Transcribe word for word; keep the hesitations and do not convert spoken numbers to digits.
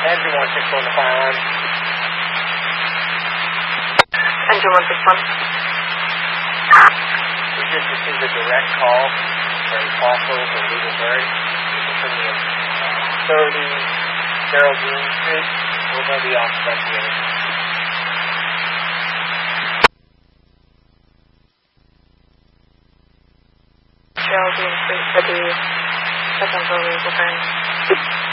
Engine one six one to fire on. Engine one six one. We just received a direct call from Fossils and Legalberry. It's from the thirty Geraldine Street. We're going to be off investigating. Geraldine Street for the potential Legalberry.